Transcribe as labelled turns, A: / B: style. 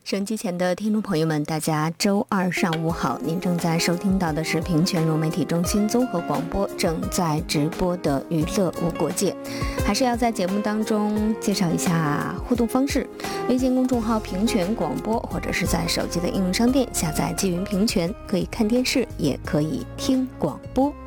A: 收音机前的听众朋友们，大家周二上午好，您正在收听到的是平泉融媒体中心综合广播正在直播的娱乐无国界。还是要在节目当中介绍一下互动方式，微信公众号平泉广播，或者是在手机的应用商店下载积云平泉，可以看电视也可以听广播。